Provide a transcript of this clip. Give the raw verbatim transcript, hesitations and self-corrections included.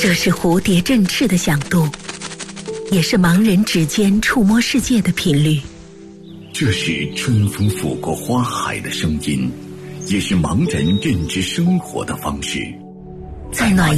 这是蝴蝶振翅的响度，也是盲人指尖触摸世界的频率。 这是春风拂过花海的声音，也是盲人认知生活的方式。 在暖